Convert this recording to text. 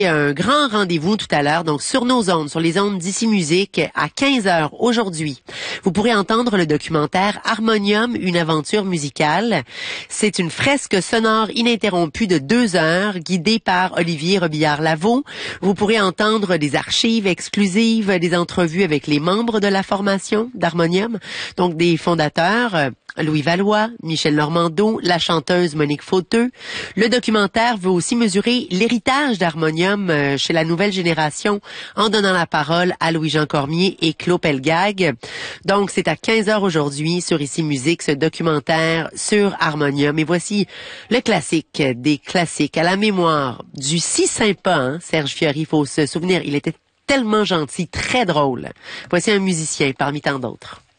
Un grand rendez-vous tout à l'heure, donc sur nos ondes, sur les ondes d'Ici Musique, à 15 heures aujourd'hui. Vous pourrez entendre le documentaire Harmonium, une aventure musicale. C'est une fresque sonore ininterrompue de 2 heures, guidée par Olivier Robillard-Lavaux. Vous pourrez entendre des archives exclusives, des entrevues avec les membres de la formation d'Harmonium, donc des fondateurs, Louis Valois, Michel Normando, la chanteuse Monique Fauteux. Le documentaire veut aussi mesurer l'héritage d'Harmonium chez la nouvelle génération en donnant la parole à Louis-Jean Cormier et Claude Pelgag. Donc, c'est à 15 heures aujourd'hui sur Ici Musique, ce documentaire sur Harmonium. Et voici le classique des classiques à la mémoire du si sympa, hein, Serge Fiori. Il faut se souvenir, il était tellement gentil, très drôle. Voici un musicien parmi tant d'autres.